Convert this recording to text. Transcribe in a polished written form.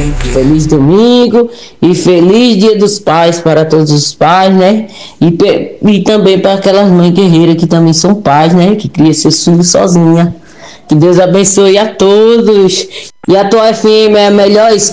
Feliz domingo e feliz Dia dos Pais para todos os pais, né? E também para aquelas mães guerreiras que também são pais, né? Que criam seus filhos sozinha. Que Deus abençoe a todos. E a tua FM é a melhor